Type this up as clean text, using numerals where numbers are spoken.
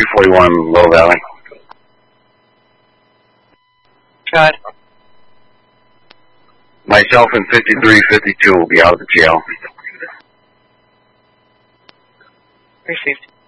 341 Low Valley. God. Myself and 5352 will be out of the jail. Received.